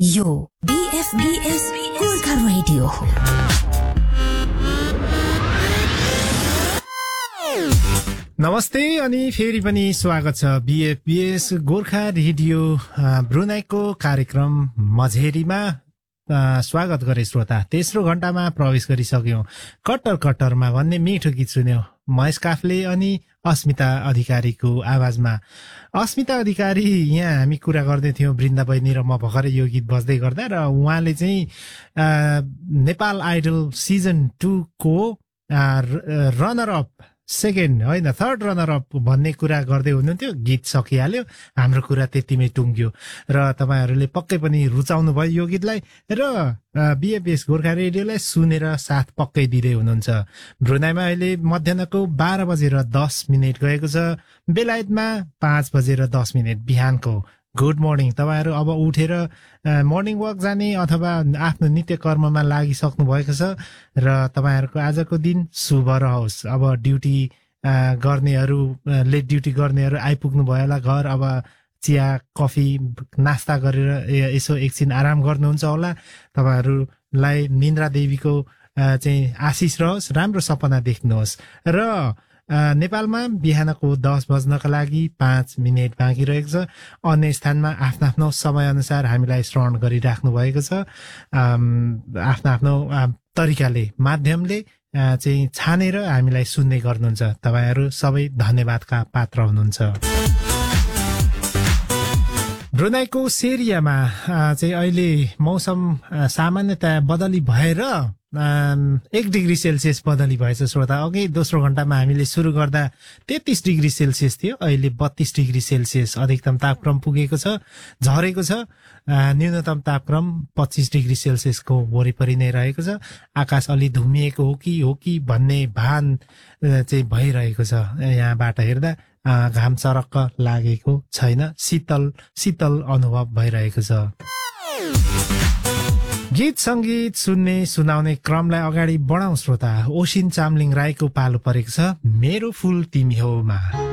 यो BFBS Gorkha radio हो। नमस्ते अनि फेरि पनि स्वागत छ BFBS गोर्खा रेडियो ब्रुनाईको कार्यक्रम मझेरीमा स्वागत गरे श्रोता। तेस्रो घण्टामा प्रवेश गरिसक्यौं। कट्टर कट्टरमा भन्ने मिठो गीत सुन्यौं महेश काफ्ले अनि अस्मिता अधिकारीको आवाजमा। अस्मिता अधिकारी यहाँ हामी कुरा गर्दै थियौं वृन्दा बहिनी र म भर्खरै यो गीत बज्दै गर्दा, र उहाँले चाहिँ नेपाल आइडल सिजन 2 को रनर अप सेकेन्ड होइन थर्ड रनर अप भन्ने कुरा गर्दै हुनुहुन्थ्यो। गीत सकिहाल्यो, हाम्रो कुरा त्यतिमै टुङ्ग्यो र तपाईहरूले पक्कै पनि रुचाउनु भयो यो गीतलाई र BFBS गोर्खा रेडियोलाई सुनेर साथ पक्कै दिँदै हुनुहुन्छ। ब्रुनाईमा अहिले मध्याहको 12:10 गएको छ। बेलायतमा 5:10 बिहानको गुड मर्निङ। तपाईहरू अब उठेर मर्निङ वक जाने अथवा आफ्नो नित्य कर्ममा लागिसक्नु भएको छ र तपाईहरूको आजको दिन शुभ रहोस्। अब ड्युटी गर्नेहरू, लेट ड्युटी गर्नेहरू आइपुग्नु भयो होला घर। अब चिया कफी नास्ता गरेर यसो एकछिन आराम गर्नुहुन्छ होला। तपाईहरूलाई निन्द्रा देवीको चाहिँ आशिष रहोस्, राम्रो सपना देख्नुहोस्। र नेपालमा बिहानको 10 बज्नका लागि 5 मिनेट बाँकी रहेको छ। अन्य स्थानमा आफ्नो आफ्नो समय अनुसार हामीलाई श्रवण गरिराख्नु भएको छ। आफ्नो आफ्नो तरिकाले माध्यमले चाहिँ छानेर हामीलाई सुन्ने गर्नुहुन्छ। तपाईहरू सबै धन्यवादका पात्र हुनुहुन्छ। ब्रुनाईको सेरियामा चाहिँ अहिले मौसम सामान्यतया बदली भएर 1 डिग्री सेल्सियस बदली भएछ श्रोता। अघि दोस्रो घण्टामा हामीले सुरु गर्दा 33 डिग्री सेल्सियस थियो, अहिले 32 डिग्री सेल्सियस अधिकतम तापक्रम पुगेको छ, झरेको छ। न्यूनतम तापक्रम 25 डिग्री सेल्सियसको वरिपरि नै रहेको छ। आकाश अलि धुमिएको हो कि भन्ने भान चाहिँ भइरहेको छ। यहाँबाट हेर्दा घाम चरक्क लागेको छैन, शीतल अनुभव भइरहेको छ। गीत संगीत सुन्ने सुनाउने क्रमलाई अगाडि बढाउँ श्रोता। ओसिन चामलिङ राईको पालो परेको छ मेरो फूल तिमी होमा।